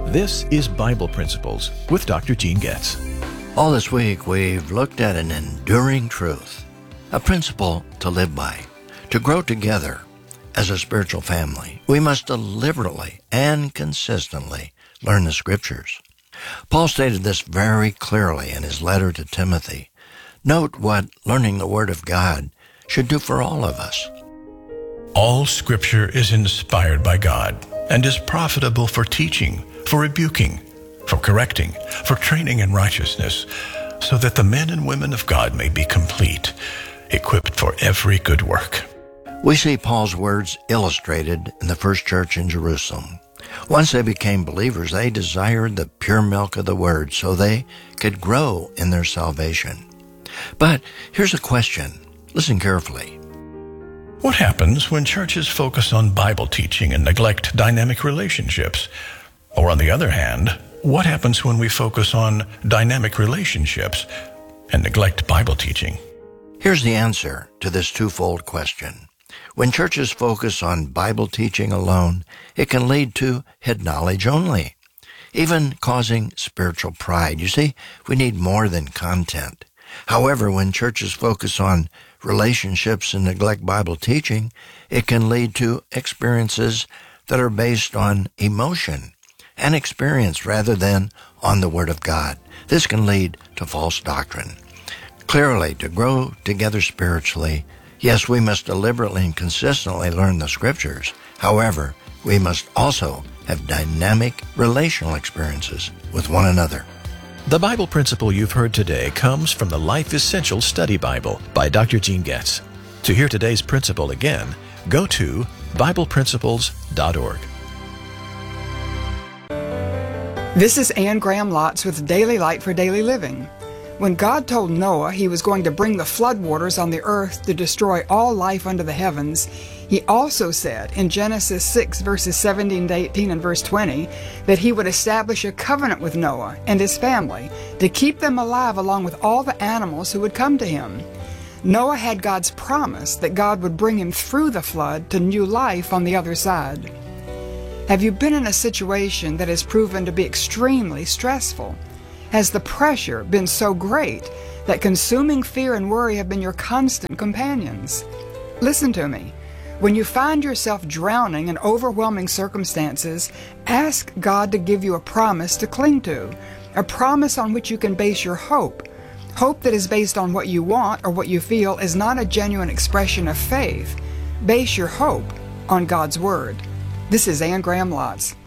This is Bible Principles with Dr. Gene Getz. All this week, we've looked at an enduring truth, a principle to live by. To grow together as a spiritual family, we must deliberately and consistently learn the Scriptures. Paul stated this very clearly in his letter to Timothy. Note what learning the Word of God should do for all of us. All Scripture is inspired by God and is profitable for teaching, for rebuking, for correcting, for training in righteousness, so that the men and women of God may be complete, equipped for every good work. We see Paul's words illustrated in the first church in Jerusalem. Once they became believers, they desired the pure milk of the Word so they could grow in their salvation. But here's a question. Listen carefully. What happens when churches focus on Bible teaching and neglect dynamic relationships? Or on the other hand, what happens when we focus on dynamic relationships and neglect Bible teaching? Here's the answer to this twofold question. When churches focus on Bible teaching alone, it can lead to head knowledge only, even causing spiritual pride. You see, we need more than content. However, when churches focus on relationships and neglect Bible teaching, it can lead to experiences that are based on emotion and experience rather than on the Word of God. This can lead to false doctrine. Clearly, to grow together spiritually, yes, we must deliberately and consistently learn the Scriptures. However, we must also have dynamic relational experiences with one another. The Bible principle you've heard today comes from the Life Essential Study Bible by Dr. Gene Getz. To hear today's principle again, go to BiblePrinciples.org. This is Anne Graham Lotz with Daily Light for Daily Living. When God told Noah he was going to bring the floodwaters on the earth to destroy all life under the heavens, he also said in Genesis 6 verses 17 to 18 and verse 20 that he would establish a covenant with Noah and his family to keep them alive along with all the animals who would come to him. Noah had God's promise that God would bring him through the flood to new life on the other side. Have you been in a situation that has proven to be extremely stressful? Has the pressure been so great that consuming fear and worry have been your constant companions? Listen to me. When you find yourself drowning in overwhelming circumstances, ask God to give you a promise to cling to, a promise on which you can base your hope. Hope that is based on what you want or what you feel is not a genuine expression of faith. Base your hope on God's Word. This is Anne Graham Lotz.